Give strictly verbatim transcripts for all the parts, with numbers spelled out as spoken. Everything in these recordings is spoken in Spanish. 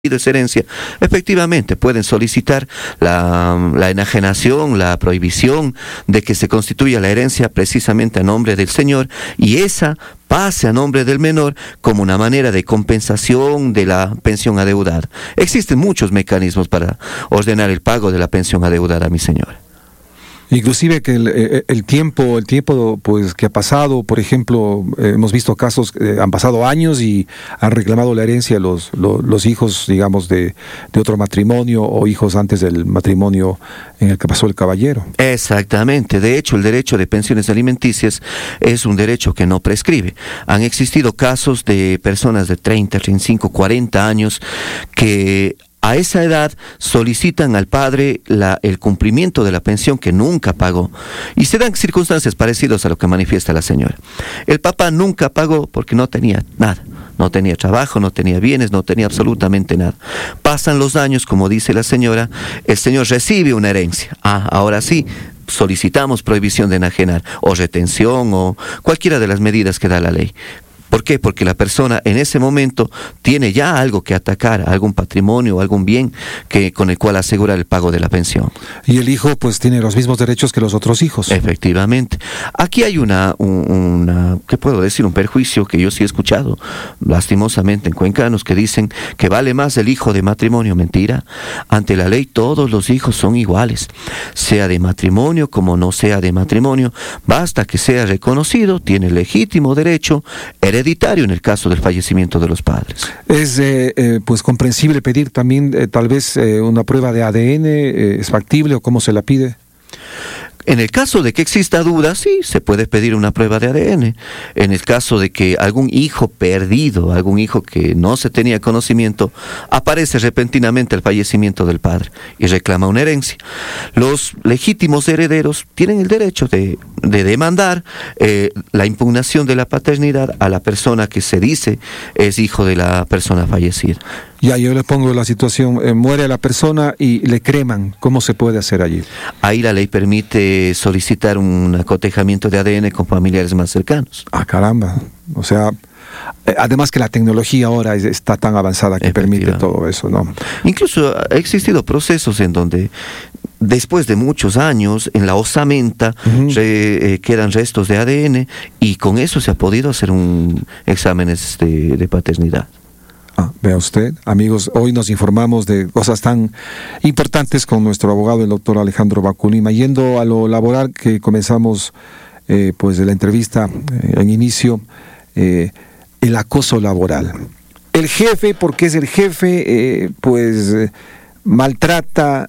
esa herencia, efectivamente pueden solicitar la, la enajenación, la prohibición de que se constituya la herencia precisamente a nombre del señor y esa pase a nombre del menor como una manera de compensación de la pensión adeudada. Existen muchos mecanismos para ordenar el pago de la pensión adeudada, mi señora. Inclusive que el, el tiempo, el tiempo pues que ha pasado, por ejemplo, eh, hemos visto casos, eh, han pasado años y han reclamado la herencia los, los, los hijos, digamos, de, de otro matrimonio o hijos antes del matrimonio en el que pasó el caballero. Exactamente. De hecho, el derecho de pensiones alimenticias es un derecho que no prescribe. Han existido casos de personas de treinta, treinta y cinco, cuarenta años que a esa edad solicitan al padre la, el cumplimiento de la pensión que nunca pagó. Y se dan circunstancias parecidas a lo que manifiesta la señora. El papá nunca pagó porque no tenía nada. No tenía trabajo, no tenía bienes, no tenía absolutamente nada. Pasan los años, como dice la señora, el señor recibe una herencia. Ah, ahora sí, solicitamos prohibición de enajenar, o retención, o cualquiera de las medidas que da la ley. ¿Por qué? Porque la persona en ese momento tiene ya algo que atacar, algún patrimonio o algún bien que, con el cual asegurar el pago de la pensión. Y el hijo pues tiene los mismos derechos que los otros hijos. Efectivamente. Aquí hay una, una, ¿qué puedo decir? Un perjuicio que yo sí he escuchado, lastimosamente en cuencanos, que dicen que vale más el hijo de matrimonio. Mentira. Ante la ley todos los hijos son iguales, sea de matrimonio como no sea de matrimonio, basta que sea reconocido, tiene legítimo derecho hereditario hereditario en el caso del fallecimiento de los padres. Es eh, eh, pues comprensible pedir también eh, tal vez eh, una prueba de A D N, eh, ¿es factible o cómo se la pide? En el caso de que exista duda, sí, se puede pedir una prueba de A D N. En el caso de que algún hijo perdido, algún hijo que no se tenía conocimiento, aparece repentinamente el fallecimiento del padre y reclama una herencia. Los legítimos herederos tienen el derecho de, de demandar eh, la impugnación de la paternidad a la persona que se dice es hijo de la persona fallecida. Ya, yo le pongo la situación, eh, muere la persona y le creman, ¿cómo se puede hacer allí? Ahí la ley permite solicitar un acotejamiento de A D N con familiares más cercanos. Ah, caramba, o sea, eh, además que la tecnología ahora es, está tan avanzada que permite todo eso, ¿no? Incluso ha existido procesos en donde después de muchos años, en la osamenta, uh-huh. re, eh, quedan restos de A D N y con eso se ha podido hacer un exámenes de, de paternidad. Ah, vea usted, amigos, hoy nos informamos de cosas tan importantes con nuestro abogado, el doctor Alejandro Baculima. Yendo a lo laboral, que comenzamos eh, pues de la entrevista eh, en inicio, eh, el acoso laboral. El jefe, porque es el jefe, eh, pues eh, maltrata,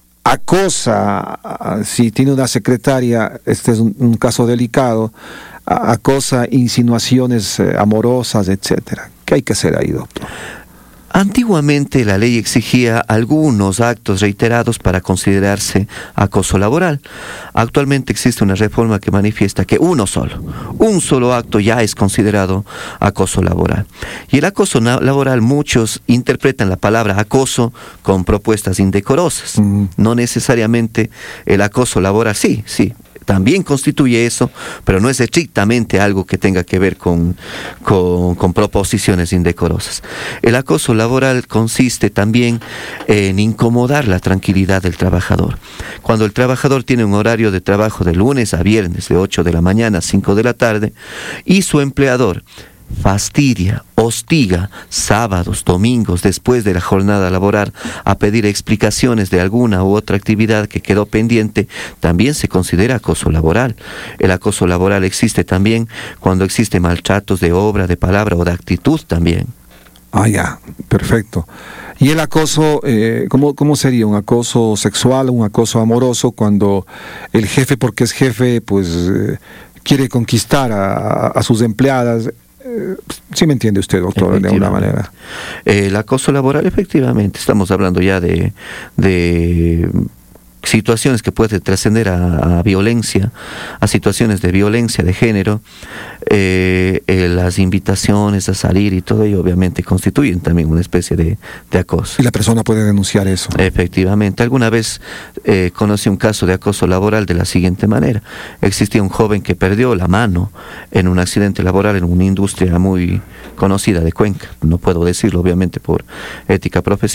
acosa, si tiene una secretaria, este es un, un caso delicado, acosa, insinuaciones eh, amorosas, etcétera. ¿Qué hay que hacer ahí, doctor? Antiguamente la ley exigía algunos actos reiterados para considerarse acoso laboral. Actualmente existe una reforma que manifiesta que uno solo, un solo acto ya es considerado acoso laboral. Y el acoso laboral, muchos interpretan la palabra acoso con propuestas indecorosas. Mm. No necesariamente el acoso laboral, sí, sí. También constituye eso, pero no es estrictamente algo que tenga que ver con, con, con proposiciones indecorosas. El acoso laboral consiste también en incomodar la tranquilidad del trabajador. Cuando el trabajador tiene un horario de trabajo de lunes a viernes, de ocho de la mañana a cinco de la tarde, y su empleador fastidia, hostiga sábados, domingos, después de la jornada laboral, a pedir explicaciones de alguna u otra actividad que quedó pendiente, también se considera acoso laboral. El acoso laboral existe también cuando existe maltratos de obra, de palabra o de actitud también. Ah, ya, perfecto. ¿Y el acoso, eh, ¿cómo, cómo sería? ¿Un acoso sexual, un acoso amoroso, cuando el jefe, porque es jefe, pues eh, quiere conquistar a, a sus empleadas? Sí me entiende usted, doctor, de alguna manera. El acoso laboral, efectivamente, estamos hablando ya de, de situaciones que pueden trascender a, a violencia, a situaciones de violencia de género, eh, eh, las invitaciones a salir y todo ello obviamente constituyen también una especie de, de acoso. Y la persona puede denunciar eso. Efectivamente. Alguna vez eh, conocí un caso de acoso laboral de la siguiente manera. Existía un joven que perdió la mano en un accidente laboral en una industria muy conocida de Cuenca. No puedo decirlo obviamente por ética profesional.